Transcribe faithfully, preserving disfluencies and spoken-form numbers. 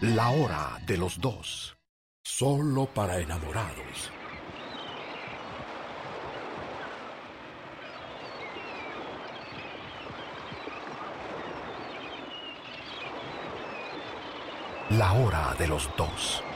La hora de los dos. Solo para enamorados. La hora de los dos.